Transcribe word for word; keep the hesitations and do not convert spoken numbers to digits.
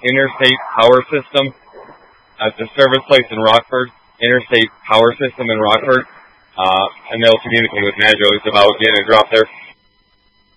Interstate Power System at the service place in Rockford, Interstate Power System in Rockford, uh, and they'll communicate with Madros about getting a drop there.